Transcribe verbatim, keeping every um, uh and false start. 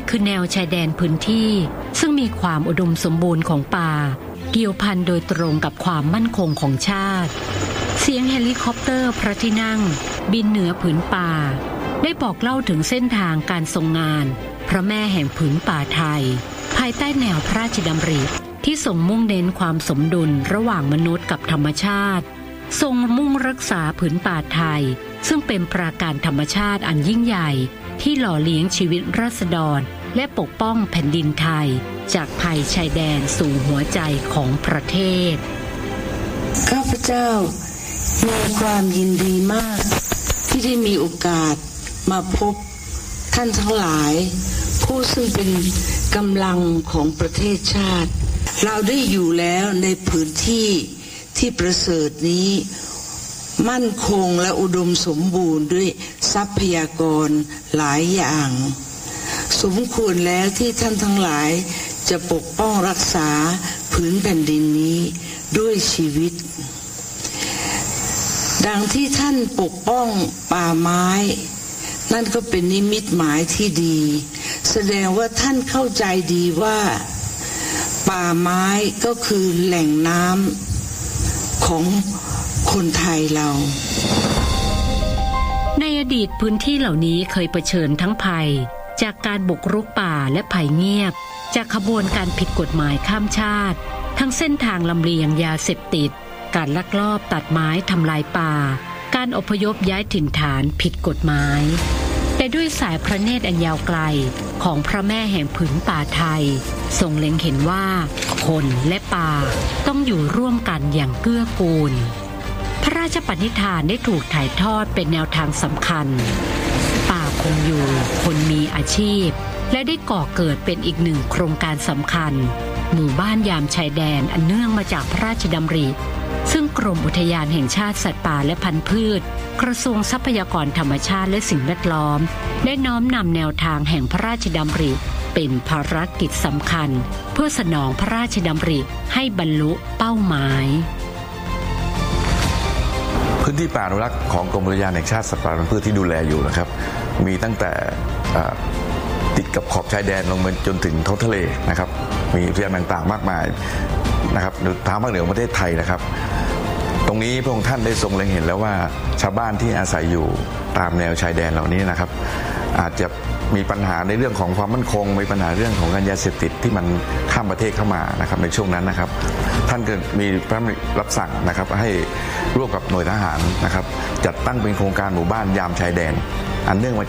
คือแนวชายแดนพื้นที่ซึ่งมีความอุดมสมบูรณ์ของป่าเกี่ยวพันโดยตรงกับความมั่นคงของชาติเสียงเฮลิคอปเตอร์พระที่นั่งบินเหนือผืนป่าได้บอกเล่าถึงเส้นทางการทรงงานพระแม่แห่งผืนป่าไทยภายใต้แนวพระราชดำริที่ทรงมุ่งเน้นความสมดุลระหว่างมนุษย์กับธรรมชาติทรงมุ่งรักษาผืนป่าไทยซึ่งเป็นปราการธรรมชาติอันยิ่งใหญ่ที่หล่อเลี้ยงชีวิตราษฎรและปกป้องแผ่นดินไทยจากภัยชายแดนสู่หัวใจของประเทศข้าพเจ้ามีความยินดีมากที่ได้มีโอกาสมาพบท่านทั้งหลายผู้ซึ่งเป็นกำลังของประเทศชาติเราได้อยู่แล้วในพื้นที่ที่ประเสริฐนี้มั่นคงและอุดมสมบูรณ์ด้วยทรัพยากรหลายอย่างสมควรแล้วที่ท่านทั้งหลายจะปกป้องรักษาผืนแผ่นดินนี้ด้วยชีวิตดังที่ท่านปกป้องป่าไม้นั่นก็เป็นนิมิตหมายที่ดีแสดงว่าท่านเข้าใจดีว่าป่าไม้ก็คือแหล่งน้ำของคนไทยเราในอดีตพื้นที่เหล่านี้เคยเผชิญทั้งภัยจากการบุกรุกป่าและภัยเงียบจากขบวนการผิดกฎหมายข้ามชาติทั้งเส้นทางลำเลียงยาเสพติดการลักลอบตัดไม้ทำลายป่าการอพยพย้ายถิ่นฐานผิดกฎหมายแต่ด้วยสายพระเนตรอันยาวไกลของพระแม่แห่งผืนป่าไทยทรงเล็งเห็นว่าคนและป่าต้องอยู่ร่วมกันอย่างเกื้อกูลพระราชปณิธานได้ถูกถ่ายทอดเป็นแนวทางสำคัญป่าคงอยู่คนมีอาชีพและได้ก่อเกิดเป็นอีกหนึ่งโครงการสำคัญหมู่บ้านยามชายแดนอันเนื่องมาจากพระราชดำริซึ่งกรมอุทยานแห่งชาติสัตว์ป่าและพันธุ์พืชกระทรวงทรัพยากรธรรมชาติและสิ่งแวดล้อมได้น้อมนำแนวทางแห่งพระราชดำริเป็นภารกิจสำคัญเพื่อสนองพระราชดำริให้บรรลุเป้าหมายพื้นที่ป่าอนุรักษ์ของกรมอุทยานแห่งชาติสัตว์ป่าและพันธุ์พืชที่ดูแลอยู่นะครับมีตั้งแต่ติดกับขอบชายแดนลงมาจนถึงท้องทะเลนะครับมีอุทยานต่างๆมากมายนะครับทางภาคเหนือของประเทศไทยนะครับตรงนี้พระองค์ท่านได้ทรงเล็งเห็นแล้วว่าชาวบ้านที่อาศัยอยู่ตามแนวชายแดนเหล่านี้นะครับอาจจะมีปัญหาในเรื่องของความมั่นคงมีปัญหาเรื่องของการยาเสพติดที่มันข้ามประเทศเข้ามานะครับในช่วงนั้นนะครับท่านก็มีพระรับสั่งนะครับให้ร่วมกับหน่วยทหารนะครับจัดตั้งเป็นโครงการหมู่บ้านยามชายแดนอันเนื่องมา